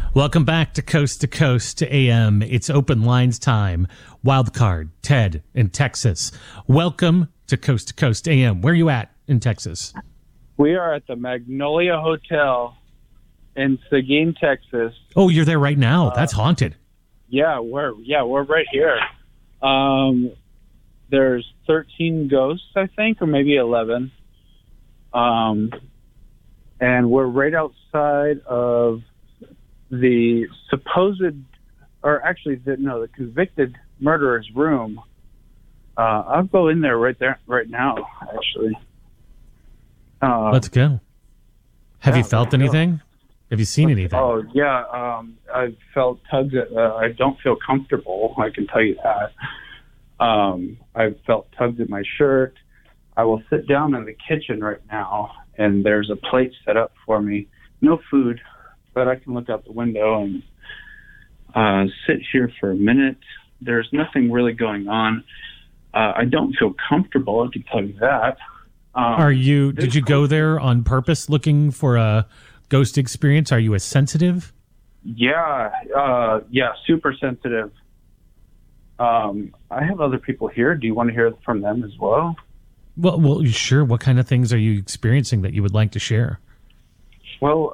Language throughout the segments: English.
Welcome back to Coast AM. It's open lines time. Wildcard, Ted in Texas. Welcome to Coast AM. Where are you at in Texas? We are at the Magnolia Hotel in Seguin, Texas. Oh, you're there right now. That's haunted. Yeah, we're right here. There's 13 ghosts, I think, or maybe 11. And we're right outside of the the convicted murderer's room. I'll go in there right now, actually. Let's go. Have you felt anything? Have you seen anything? Oh, yeah. I felt tugs at, I don't feel comfortable, I can tell you that. I felt tugs at my shirt. I will sit down in the kitchen right now, and there's a plate set up for me. No food, but I can look out the window and sit here for a minute. There's nothing really going on. I don't feel comfortable, I can tell you that. Did you go there on purpose looking for a ghost experience? Are you a sensitive? Yeah, super sensitive. I have other people here. Do you want to hear from them as well? Well, sure. What kind of things are you experiencing that you would like to share? Well,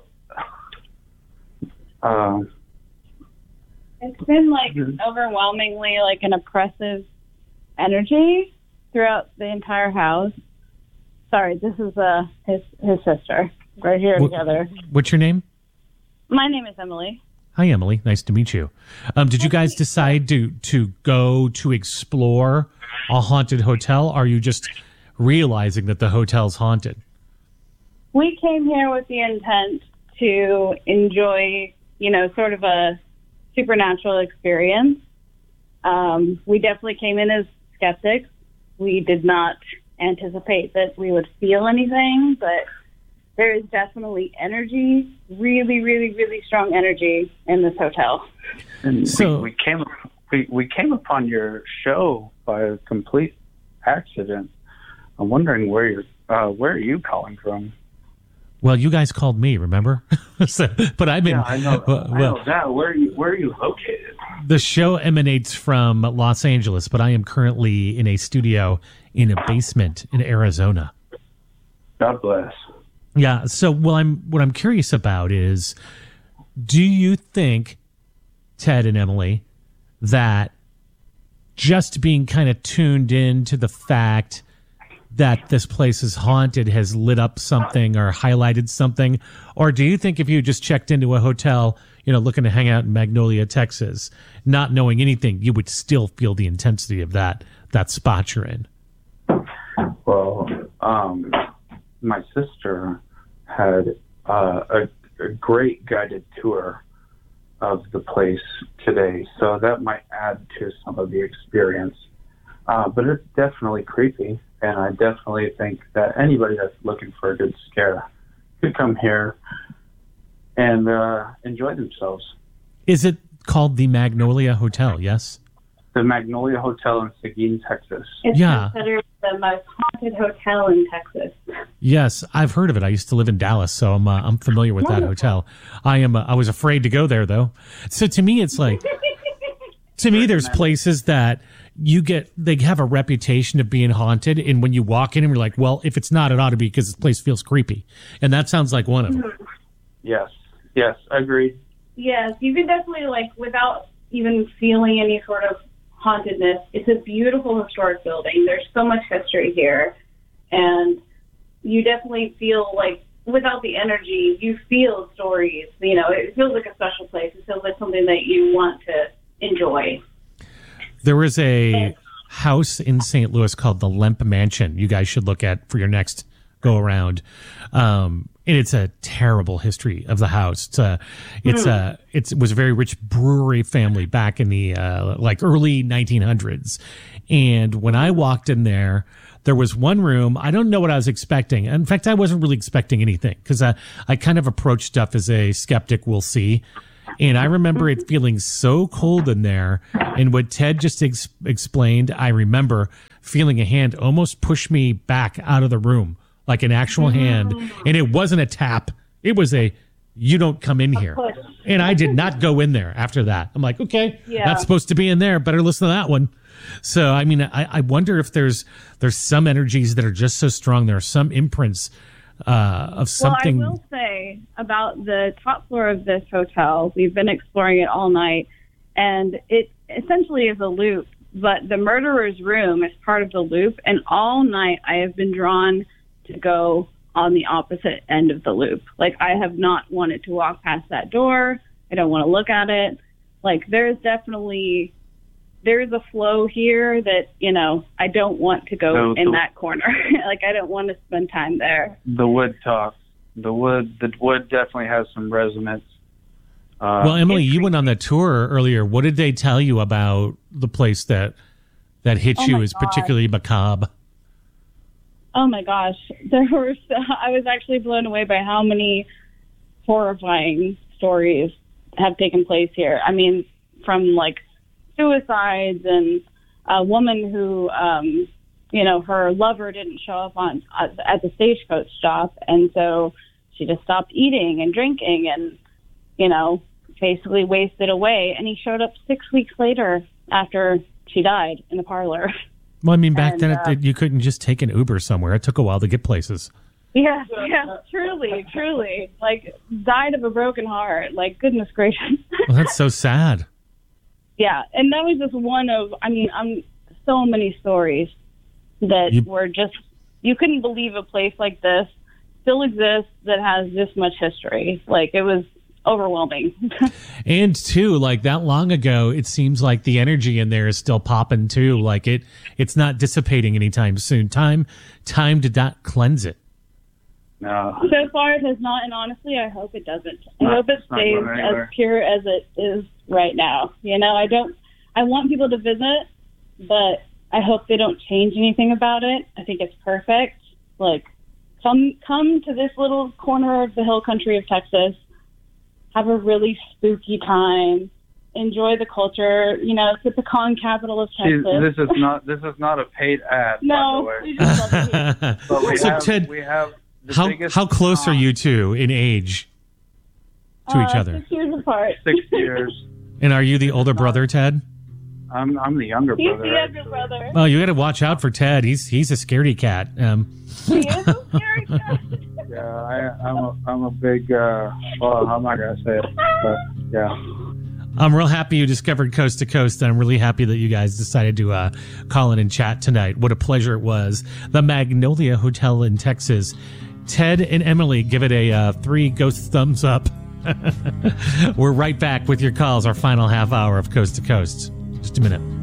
it's been overwhelmingly an oppressive energy throughout the entire house. Sorry, this is his sister right here together. What's your name? My name is Emily. Hi, Emily. Nice to meet you. Did you guys decide to go to explore a haunted hotel? Or are you just realizing that the hotel's haunted? We came here with the intent to enjoy, sort of a supernatural experience. We definitely came in as skeptics. We did not anticipate that we would feel anything, but there is definitely energy, really, really, really strong energy in this hotel. And so we came upon your show by a complete accident. I'm wondering where are you calling from? Well, you guys called me, remember? But I've been. Yeah, I know. I know that. Where are you located? The show emanates from Los Angeles, but I am currently in a studio in a basement in Arizona. God bless. Yeah. So, what I'm curious about is, do you think, Ted and Emily, that just being kind of tuned in to the fact that this place is haunted has lit up something or highlighted something? Or do you think if you just checked into a hotel, looking to hang out in Magnolia, Texas, not knowing anything, you would still feel the intensity of that spot you're in? Well, my sister had a great guided tour of the place today, so that might add to some of the experience. But it's definitely creepy, and I definitely think that anybody that's looking for a good scare could come here and enjoy themselves. Is it called the Magnolia Hotel, yes? The Magnolia Hotel in Seguin, Texas. It's considered the most haunted hotel in Texas. Yes, I've heard of it. I used to live in Dallas, so I'm familiar with that hotel. I was afraid to go there, though. So to me, it's like, there's places that they have a reputation of being haunted, and when you walk in and you're like, well, if it's not, it ought to be because this place feels creepy. And that sounds like one of them. Yes, agreed. Yes, you can definitely, without even feeling any sort of hauntedness, it's a beautiful historic building. There's so much history here, and you definitely feel without the energy, you feel stories. It feels like a special place. It feels like something that you want to enjoy. There is a house in St. Louis called the Lemp Mansion you guys should look at for your next go around. And it's a terrible history of the house. It was a very rich brewery family back in the early 1900s. And when I walked in there was one room. I don't know what I was expecting. In fact, I wasn't really expecting anything because I kind of approach stuff as a skeptic. We'll see. And I remember it feeling so cold in there. And what Ted just explained, I remember feeling a hand almost push me back out of the room, like an actual hand. And it wasn't a tap. It was a you don't come in here. course. And I did not go in there after that. I'm like, okay, Yeah. not supposed to be in there. Better listen to that one. So, I mean, I wonder if there's some energies that are just so strong. There are some imprints of something. Well, I will say about the top floor of this hotel, we've been exploring it all night, and it essentially is a loop, but the murderer's room is part of the loop, and all night I have been drawn to go on the opposite end of the loop. Like, I have not wanted to walk past that door. I don't want to look at it. Like, there's a flow here that, I don't want to go in that corner. Like, I don't want to spend time there. The wood talks. The wood definitely has some resonance. Well, Emily, you went on the tour earlier. What did they tell you about the place that hit you as particularly macabre? Oh my gosh, I was actually blown away by how many horrifying stories have taken place here. I mean, from like suicides and a woman who, her lover didn't show up at the Stagecoach stop, and so she just stopped eating and drinking and, basically wasted away. And he showed up 6 weeks later after she died in the parlor. Well, I mean, back then you couldn't just take an Uber somewhere. It took a while to get places. Yeah, truly. Like, died of a broken heart. Like, goodness gracious. Well, that's so sad. Yeah, and that was just one of, so many stories that were just, you couldn't believe a place like this still exists that has this much history. Like, it was overwhelming. And too, like that long ago, it seems like the energy in there is still popping too. Like it's not dissipating anytime soon. Time did not cleanse it. No. So far it has not, and honestly, I hope it doesn't. I hope it stays as pure as it is right now. I want people to visit, but I hope they don't change anything about it. I think it's perfect. Like, come to this little corner of the hill country of Texas. Have a really spooky time. Enjoy the culture. It's the pecan capital of Texas. This is not a paid ad. No, by the way. we just love it. But Ted, we have the biggest how close are you two in age to each other? 6 years apart. 6 years. And are you the older brother, Ted? I'm the younger He's brother. the younger brother. Well, you got to watch out for Ted. He's a scaredy cat. He is a scary guy. Yeah, I'm a big. Well, I'm not gonna say it, but yeah. I'm real happy you discovered Coast to Coast, and I'm really happy that you guys decided to call in and chat tonight. What a pleasure it was. The Magnolia Hotel in Texas. Ted and Emily, give it a 3 ghost thumbs up. We're right back with your calls, our final half hour of Coast to Coast. Just a minute.